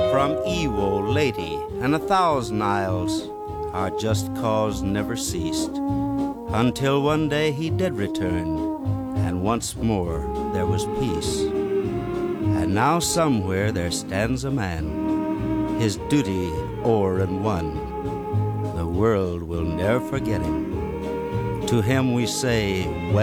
from Ewo, Leyte, and 1,000 isles, our just cause never ceased, until one day he did return, and once more there was peace. And now somewhere there stands a man, his duty o'er and won. The world will ne'er forget him. To him we say,